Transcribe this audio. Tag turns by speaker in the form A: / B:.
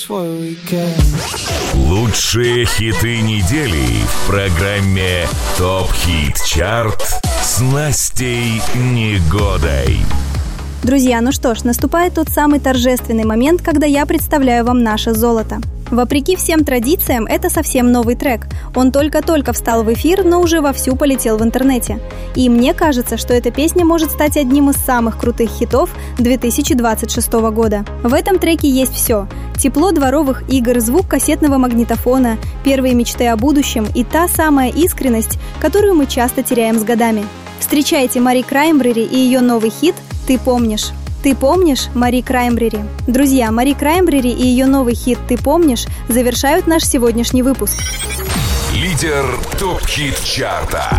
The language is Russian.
A: Лучшие хиты недели в программе ТОП Хит Чарт с Настей Негодой.
B: Друзья, ну что ж, наступает тот самый торжественный момент, когда я представляю вам наше золото. Вопреки всем традициям, это совсем новый трек. Он только-только встал в эфир, но уже вовсю полетел в интернете. И мне кажется, что эта песня может стать одним из самых крутых хитов 2026 года. В этом треке есть все. Тепло дворовых игр, звук кассетного магнитофона, первые мечты о будущем и та самая искренность, которую мы часто теряем с годами. Встречайте Мари Краймбрери и ее новый хит «Ты помнишь». «Ты помнишь» Мари Краймбрери. Друзья, Мари Краймбрери и ее новый хит «Ты помнишь» завершают наш сегодняшний выпуск.
A: Лидер ТОП Хит Чарта.